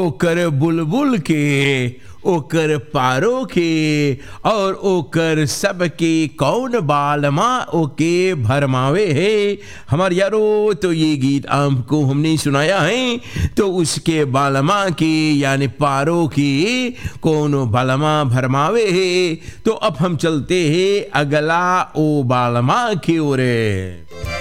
ओकर बुलबुल के, ओकर पारो के और ओकर सबके कौन बालमा ओके भरमावे है। हमार यारो तो ये गीत आपको हमने सुनाया है, तो उसके बालमा के यानी पारो की कौन बालमा भरमावे है। तो अब हम चलते हैं अगला ओ बालमा की ओर।